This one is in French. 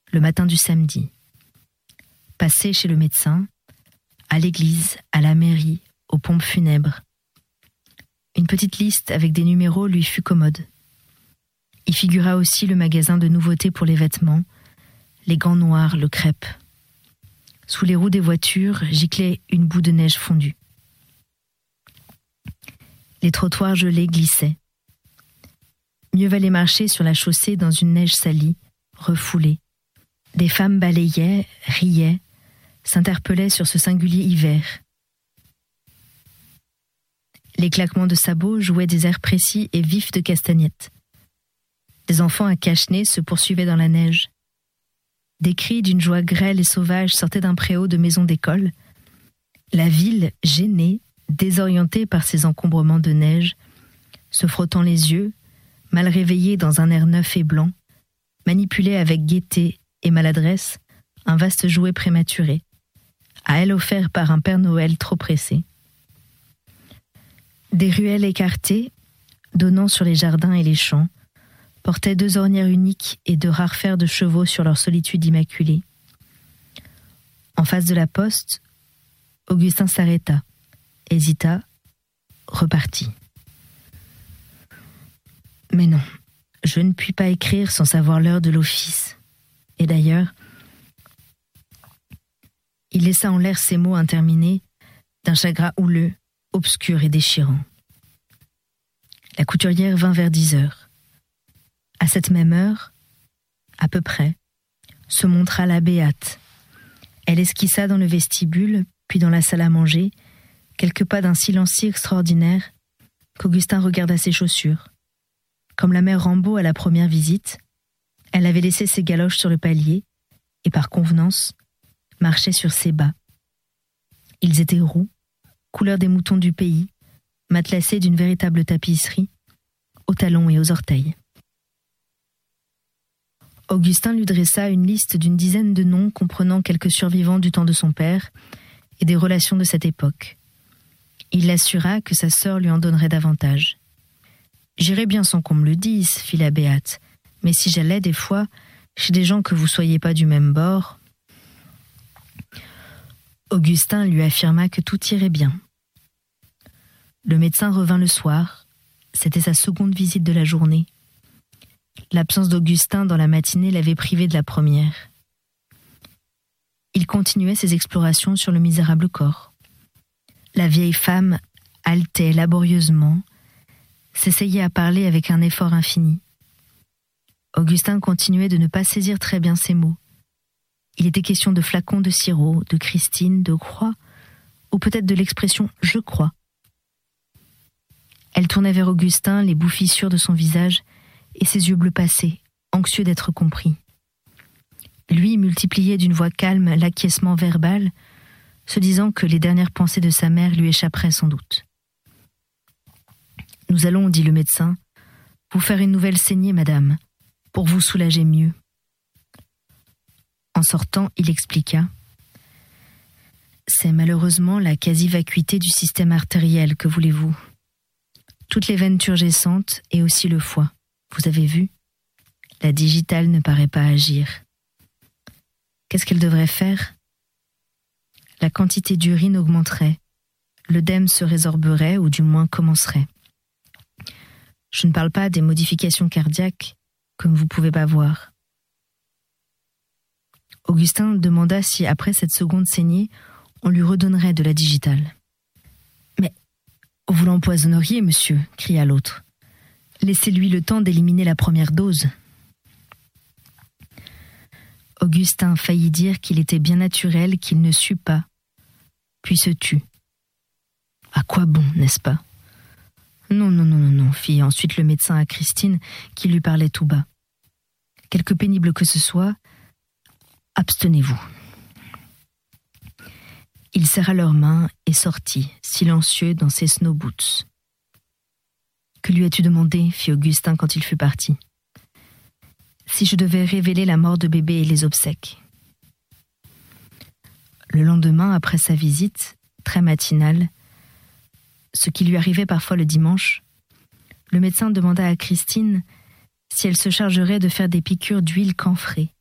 le matin du samedi. Passer chez le médecin, à l'église, à la mairie, aux pompes funèbres. Une petite liste avec des numéros lui fut commode. Y figura aussi le magasin de nouveautés pour les vêtements, les gants noirs, le crêpe. Sous les roues des voitures giclait une boue de neige fondue. Les trottoirs gelés glissaient. Mieux valait marcher sur la chaussée dans une neige salie, refoulée. Des femmes balayaient, riaient, s'interpellaient sur ce singulier hiver. Les claquements de sabots jouaient des airs précis et vifs de castagnettes. Des enfants à cache-nez se poursuivaient dans la neige. Des cris d'une joie grêle et sauvage sortaient d'un préau de maisons d'école. La ville, gênée, désorientée par ces encombrements de neige, se frottant les yeux, mal réveillée dans un air neuf et blanc, manipulait avec gaieté et maladresse un vaste jouet prématuré, à elle offert par un Père Noël trop pressé. Des ruelles écartées, donnant sur les jardins et les champs, portaient 2 ornières uniques et de rares fers de chevaux sur leur solitude immaculée. En face de la poste, Augustin s'arrêta, hésita, repartit. Mais non, je ne puis pas écrire sans savoir l'heure de l'office. Et d'ailleurs, il laissa en l'air ces mots interminés d'un chagrin houleux, obscur et déchirant. La couturière vint vers 10 heures. À cette même heure, à peu près, se montra la Béate. Elle esquissa dans le vestibule, puis dans la salle à manger, quelques pas d'un silence si extraordinaire qu'Augustin regarda ses chaussures. Comme la mère Rambaud à la première visite, elle avait laissé ses galoches sur le palier et, par convenance, marchait sur ses bas. Ils étaient roux, couleur des moutons du pays, matelassés d'une véritable tapisserie, aux talons et aux orteils. Augustin lui dressa une liste d'une dizaine de noms comprenant quelques survivants du temps de son père et des relations de cette époque. Il l'assura que sa sœur lui en donnerait davantage. « J'irai bien sans qu'on me le dise, fit la Béate, mais si j'allais des fois chez des gens que vous soyez pas du même bord... » Augustin lui affirma que tout irait bien. Le médecin revint le soir. C'était sa seconde visite de la journée. L'absence d'Augustin dans la matinée l'avait privé de la première. Il continuait ses explorations sur le misérable corps. La vieille femme haletait laborieusement, s'essayait à parler avec un effort infini. Augustin continuait de ne pas saisir très bien ses mots. Il était question de flacons de sirop, de Christine, de croix, ou peut-être de l'expression « je crois ». Elle tournait vers Augustin les bouffissures de son visage et ses yeux bleus passés, anxieux d'être compris. Lui multipliait d'une voix calme l'acquiescement verbal, se disant que les dernières pensées de sa mère lui échapperaient sans doute. « Nous allons, dit le médecin, vous faire une nouvelle saignée, madame, pour vous soulager mieux. » En sortant, il expliqua. « C'est malheureusement la quasi-vacuité du système artériel, que voulez-vous. Toutes les veines turgescentes et aussi le foie. Vous avez vu? La digitale ne paraît pas agir. Qu'est-ce qu'elle devrait faire? La quantité d'urine augmenterait, l'œdème se résorberait ou du moins commencerait. Je ne parle pas des modifications cardiaques, comme vous pouvez pas voir. » Augustin demanda si, après cette seconde saignée, on lui redonnerait de la digitale. « Mais vous l'empoisonneriez, monsieur, » cria l'autre. « Laissez-lui le temps d'éliminer la première dose. » Augustin faillit dire qu'il était bien naturel qu'il ne sût pas, puis se tut. « À quoi bon, n'est-ce pas ?»« Non, fit ensuite le médecin à Christine, qui lui parlait tout bas. « Quelque pénible que ce soit, abstenez-vous. » Il serra leurs mains et sortit, silencieux dans ses snow boots. « Que lui as-tu demandé ?» fit Augustin quand il fut parti. « Si je devais révéler la mort de bébé et les obsèques. » Le lendemain, après sa visite, très matinale, ce qui lui arrivait parfois le dimanche, le médecin demanda à Christine si elle se chargerait de faire des piqûres d'huile camphrée.